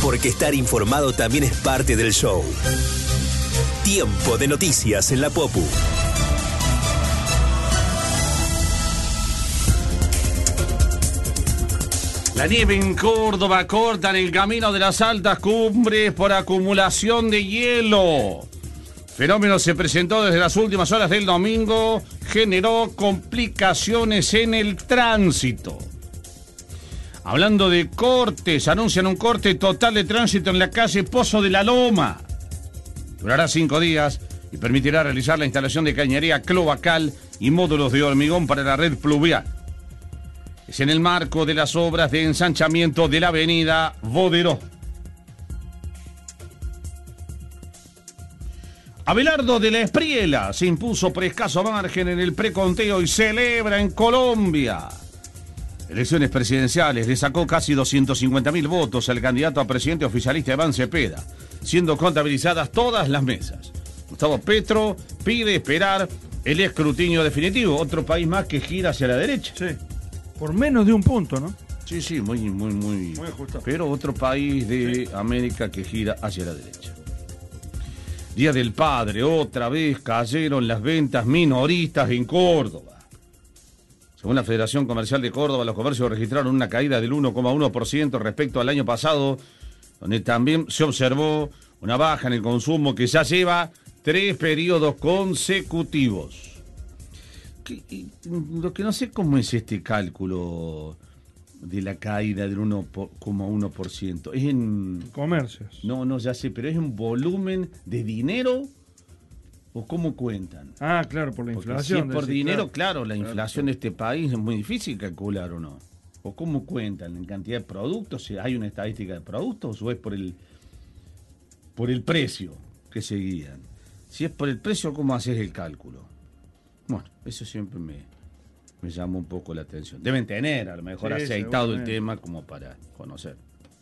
Porque estar informado también es parte del show. Tiempo de noticias en la Popu. La nieve en Córdoba corta en el camino de las altas cumbres por acumulación de hielo. Fenómeno se presentó desde las últimas horas del domingo, generó complicaciones en el tránsito. Hablando de cortes, anuncian un corte total de tránsito en la calle Pozo de la Loma. Durará 5 días y permitirá realizar la instalación de cañería cloacal y módulos de hormigón para la red pluvial. Es en el marco de las obras de ensanchamiento de la avenida Boderó. Abelardo de la Espriela se impuso por escaso margen en el preconteo y celebra en Colombia. Elecciones presidenciales le sacó casi 250.000 votos al candidato a presidente oficialista Iván Cepeda, siendo contabilizadas todas las mesas. Gustavo Petro pide esperar el escrutinio definitivo. Otro país más que gira hacia la derecha. Sí. Por menos de un punto, ¿no? Sí, muy ajustado. Pero otro país de América que gira hacia la derecha. Día del Padre, otra vez cayeron las ventas minoristas en Córdoba. Según la Federación Comercial de Córdoba, los comercios registraron una caída del 1,1% respecto al año pasado, donde también se observó una baja en el consumo que ya lleva 3 periodos consecutivos. Lo que no sé cómo es este cálculo de la caída del 1,1%. ¿Es en comercios? No, ya sé, pero ¿es en volumen de dinero o cómo cuentan? Ah, claro, por la inflación. Si es por dinero, claro, la inflación de este país es muy difícil calcular, ¿o no? ¿O cómo cuentan? ¿En cantidad de productos? ¿Hay una estadística de productos o es por el precio que se guían? Si es por el precio, ¿cómo haces el cálculo? Bueno, eso siempre me llama un poco la atención. Deben tener, a lo mejor, aceitado el tema como para conocer.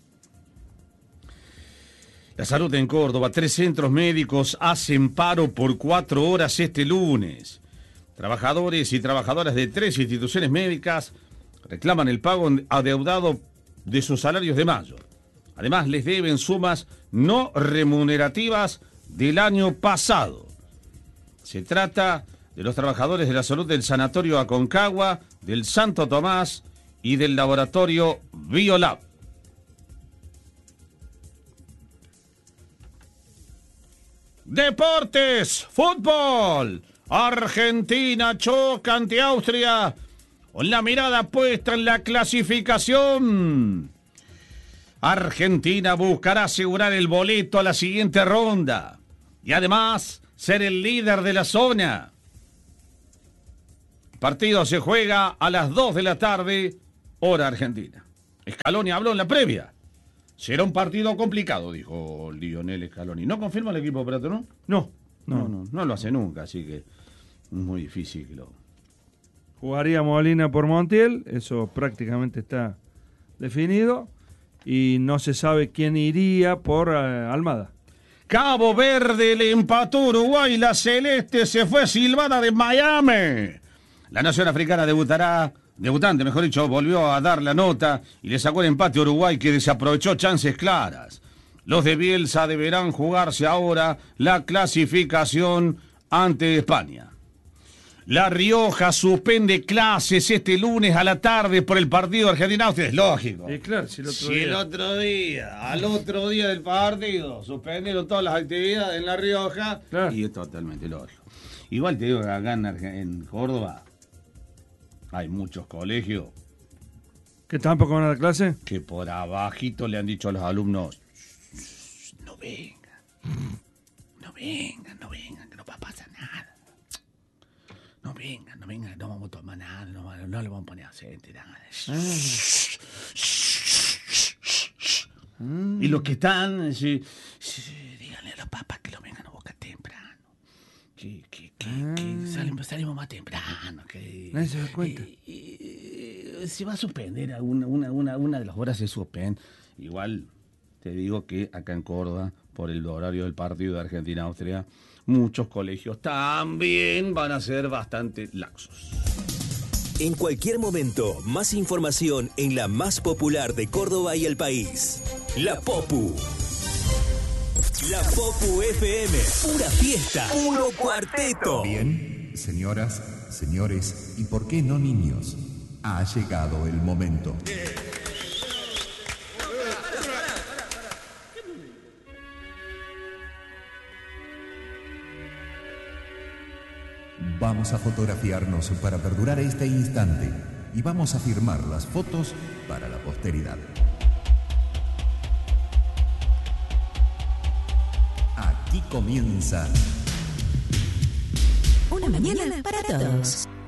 La salud en Córdoba. 3 centros médicos hacen paro por 4 horas este lunes. Trabajadores y trabajadoras de 3 instituciones médicas reclaman el pago adeudado de sus salarios de mayo. Además, les deben sumas no remunerativas del año pasado. Se trata de los trabajadores de la salud del Sanatorio Aconcagua, del Santo Tomás y del laboratorio Biolab. Deportes, fútbol. Argentina choca ante Austria con la mirada puesta en la clasificación. Argentina buscará asegurar el boleto a la siguiente ronda y además ser el líder de la zona. El partido se juega a las 2 de la tarde, hora argentina. Scaloni habló en la previa. Será un partido complicado, dijo Lionel Scaloni. ¿No confirma el equipo, Prato, no? No lo hace nunca, así que es muy difícil que lo... Jugaría Molina por Montiel, eso prácticamente está definido. Y no se sabe quién iría por Almada. Cabo Verde le empató a Uruguay, la celeste se fue silbada de Miami. La nación africana debutante, volvió a dar la nota y le sacó el empate a Uruguay, que desaprovechó chances claras. Los de Bielsa deberán jugarse ahora la clasificación ante España. La Rioja suspende clases este lunes a la tarde por el partido Argentina-Austria. Es lógico. Claro, al otro día del partido, suspendieron todas las actividades en La Rioja. Claro. Y es totalmente lógico. Igual te digo que acá en Córdoba hay muchos colegios ¿Que tampoco van a la clase? que por abajito le han dicho a los alumnos: no vengan, que no va a pasar nada. No vengan, no vamos a tomar nada, no le vamos a poner aceite, nada. Y los que están, díganle a los papás que lo vengan a buscar temprano. Que salimos más temprano. Que nadie se da cuenta. Se va a suspender, una de las horas se suspende. Igual te digo que acá en Córdoba, por el horario del partido de Argentina-Austria, muchos colegios también van a ser bastante laxos. En cualquier momento, más información en la más popular de Córdoba y el país. La Popu. La Popu FM. Pura fiesta. Puro cuarteto. Bien, señoras, señores, y por qué no niños, ha llegado el momento. Vamos a fotografiarnos para perdurar este instante y vamos a firmar las fotos para la posteridad. Aquí comienza Una mañana para todos.